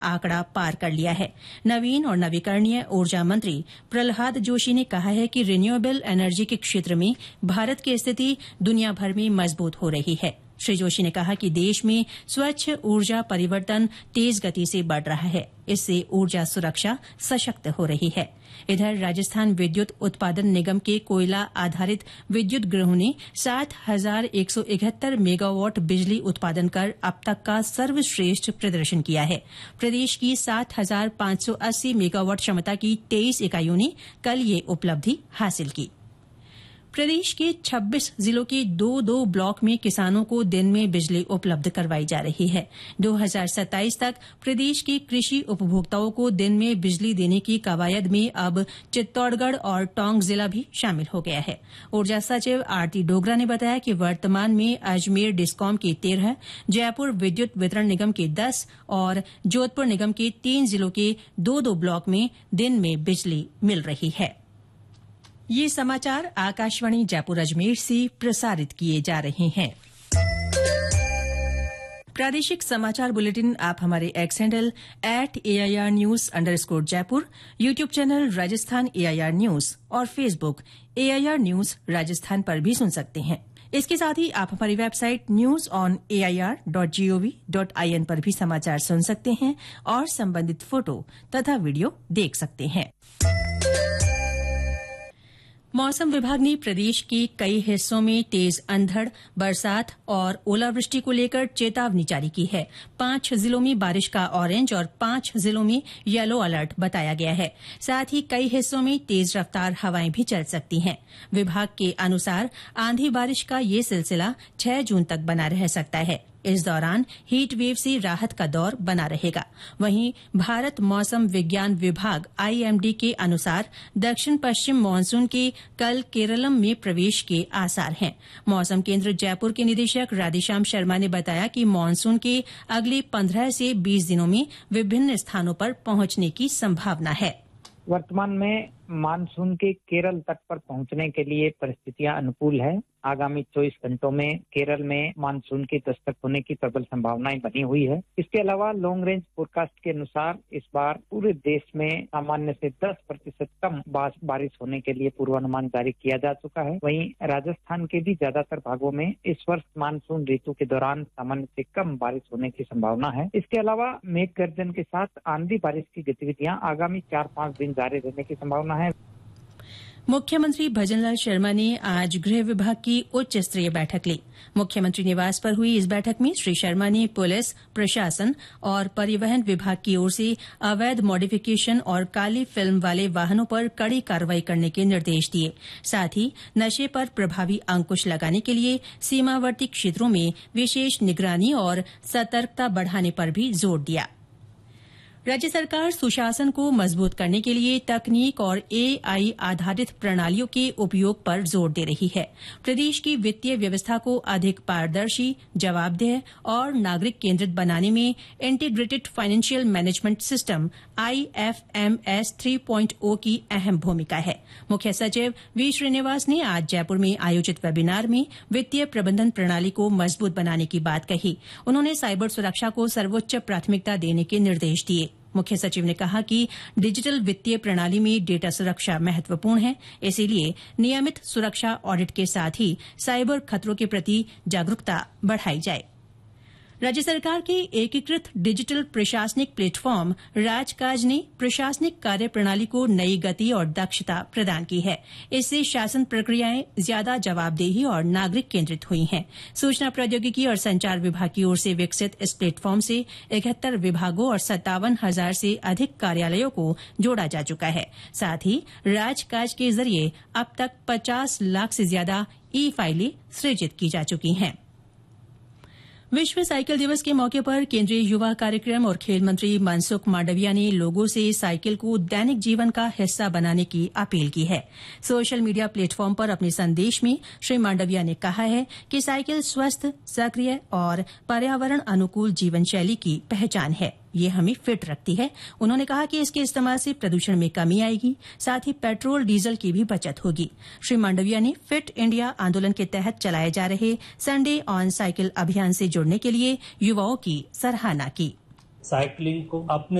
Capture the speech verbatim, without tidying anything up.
आंकड़ा पार कर लिया है। नवीन और नवीकरणीय ऊर्जा मंत्री प्रहलाद जोशी ने कहा है कि रिन्यूएबल एनर्जी के क्षेत्र में भारत की स्थिति दुनिया भर में मजबूत हो रही है। श्री जोशी ने कहा कि देश में स्वच्छ ऊर्जा परिवर्तन तेज गति से बढ़ रहा है। इससे ऊर्जा सुरक्षा सशक्त हो रही है। इधर राजस्थान विद्युत उत्पादन निगम के कोयला आधारित विद्युत गृहों ने सात हजार एक सौ इकहत्तर मेगावाट बिजली उत्पादन कर अब तक का सर्वश्रेष्ठ प्रदर्शन किया है। प्रदेश की सात हजार पांच सौ अस्सी मेगावाट क्षमता की तेईस इकाइयों ने कल ये उपलब्धि हासिल की। प्रदेश के छब्बीस जिलों के दो दो ब्लॉक में किसानों को दिन में बिजली उपलब्ध करवाई जा रही है। दो हजार सत्ताईस तक प्रदेश के कृषि उपभोक्ताओं को दिन में बिजली देने की कवायद में अब चित्तौड़गढ़ और टोंक जिला भी शामिल हो गया है। ऊर्जा सचिव आरती डोगरा ने बताया कि वर्तमान में अजमेर डिस्कॉम के तेरह, जयपुर विद्युत वितरण निगम के दस और जोधपुर निगम के तीन जिलों के दो दो ब्लॉक में दिन में बिजली मिल रही है। ये समाचार आकाशवाणी जयपुर अजमेर से प्रसारित किए जा रहे हैं। प्रादेशिक समाचार बुलेटिन आप हमारे x handle at AIR news underscore Jaipur, YouTube channel Rajasthan AIR news और फेसबुक एआईआर न्यूज राजस्थान पर भी सुन सकते हैं। इसके साथ ही आप हमारी website news on AIR dot gov dot IN पर भी समाचार सुन सकते हैं और संबंधित फोटो तथा वीडियो देख सकते हैं। मौसम विभाग ने प्रदेश के कई हिस्सों में तेज अंधड़, बरसात और ओलावृष्टि को लेकर चेतावनी जारी की है। पांच जिलों में बारिश का ऑरेंज और पांच जिलों में येलो अलर्ट बताया गया है। साथ ही कई हिस्सों में तेज रफ्तार हवाएं भी चल सकती हैं। विभाग के अनुसार आंधी बारिश का ये सिलसिला छह जून तक बना रह सकता है। इस दौरान हीट वेव से राहत का दौर बना रहेगा। वहीं भारत मौसम विज्ञान विभाग आईएमडी के अनुसार दक्षिण पश्चिम मानसून के कल केरलम में प्रवेश के आसार हैं। मौसम केंद्र जयपुर के निदेशक राधेश्याम शर्मा ने बताया कि मानसून के अगले पंद्रह से बीस दिनों में विभिन्न स्थानों पर पहुंचने की संभावना है। वर्तमान में मानसून के केरल तट पर पहुंचने के लिए परिस्थितियां अनुकूल है। आगामी चौबीस घंटों में केरल में मानसून की दस्तक होने की प्रबल संभावनाएं बनी हुई है। इसके अलावा लॉन्ग रेंज फोरकास्ट के अनुसार इस बार पूरे देश में सामान्य से दस प्रतिशत कम बारिश होने के लिए पूर्वानुमान जारी किया जा चुका है। वहीं राजस्थान के भी ज्यादातर भागों में इस वर्ष मानसून ऋतु के दौरान सामान्य से कम बारिश होने की संभावना है। इसके अलावा मेघ गर्जन के साथ आंधी बारिश की गतिविधियां आगामी चार पांच दिन जारी रहने की संभावना है। मुख्यमंत्री भजनलाल शर्मा ने आज गृह विभाग की उच्च स्तरीय बैठक ली। मुख्यमंत्री निवास पर हुई इस बैठक में श्री शर्मा ने पुलिस, प्रशासन और परिवहन विभाग की ओर से अवैध मॉडिफिकेशन और काली फिल्म वाले वाहनों पर कड़ी कार्रवाई करने के निर्देश दिए। साथ ही नशे पर प्रभावी अंकुश लगाने के लिए सीमावर्ती क्षेत्रों में विशेष निगरानी और सतर्कता बढ़ाने पर भी जोर दिया। राज्य सरकार सुशासन को मजबूत करने के लिए तकनीक और एआई आधारित प्रणालियों के उपयोग पर जोर दे रही है। प्रदेश की वित्तीय व्यवस्था को अधिक पारदर्शी, जवाबदेह और नागरिक केंद्रित बनाने में integrated financial management system IFMS three point ओ की अहम भूमिका है। मुख्य सचिव वी श्रीनिवास ने आज जयपुर में आयोजित वेबिनार में वित्तीय प्रबंधन प्रणाली को मजबूत बनाने की बात कही। उन्होंने साइबर सुरक्षा को सर्वोच्च प्राथमिकता देने के निर्देश दिए। मुख्य सचिव ने कहा कि डिजिटल वित्तीय प्रणाली में डेटा सुरक्षा महत्वपूर्ण है, इसीलिए नियमित सुरक्षा ऑडिट के साथ ही साइबर खतरों के प्रति जागरूकता बढ़ाई जाए। राज्य सरकार के एकीकृत डिजिटल प्रशासनिक प्लेटफॉर्म राजकाज ने प्रशासनिक कार्य प्रणाली को नई गति और दक्षता प्रदान की है। इससे शासन प्रक्रियाएं ज्यादा जवाबदेही और नागरिक केंद्रित हुई हैं। सूचना प्रौद्योगिकी और संचार विभाग की ओर से विकसित इस प्लेटफॉर्म से इकहत्तर विभागों और सत्तावन हजार से अधिक कार्यालयों को जोड़ा जा चुका है। साथ ही राजकाज के जरिए अब तक पचास लाख से ज्यादा ई फाइलें सृजित की जा चुकी हैं। विश्व साइकिल दिवस के मौके पर केंद्रीय युवा कार्यक्रम और खेल मंत्री मनसुख मांडविया ने लोगों से साइकिल को दैनिक जीवन का हिस्सा बनाने की अपील की है। सोशल मीडिया प्लेटफॉर्म पर अपने संदेश में श्री मांडविया ने कहा है कि साइकिल स्वस्थ, सक्रिय और पर्यावरण अनुकूल जीवन शैली की पहचान है। ये हमें फिट रखती है। उन्होंने कहा कि इसके इस्तेमाल से प्रदूषण में कमी आएगी, साथ ही पेट्रोल डीजल की भी बचत होगी। श्री मांडविया ने फिट इंडिया आंदोलन के तहत चलाए जा रहे संडे ऑन साइकिल अभियान से जुड़ने के लिए युवाओं की सराहना की। साइकिलिंग को अपने